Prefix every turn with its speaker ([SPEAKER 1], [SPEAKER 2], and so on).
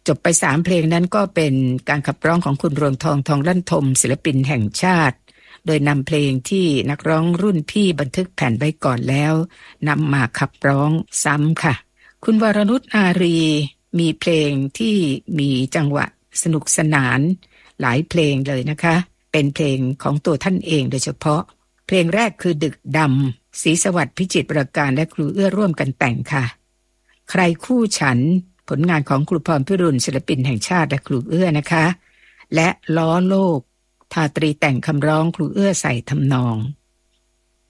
[SPEAKER 1] จบไป3เพลงนั้นก็เป็นการขับร้องของคุณรวงทองทองลั่นทมศิลปินแห่งชาติโดยนำเพลงที่นักร้องรุ่นพี่บันทึกแผ่นไว้ก่อนแล้วนำมาขับร้องซ้ำค่ะคุณวรนุชอารีมีเพลงที่มีจังหวะสนุกสนานหลายเพลงเลยนะคะเป็นเพลงของตัวท่านเองโดยเฉพาะเพลงแรกคือดึกดำศรีสวัสดิ์พิจิตรประการและครูเอื้อร่วมกันแต่งค่ะใครคู่ฉันผลงานของครูพรพิรุณศิลปินแห่งชาติและครูเอื้อนะคะและล้อโลกทาตรีแต่งคำร้องครูเอื้อใส่ทำนอง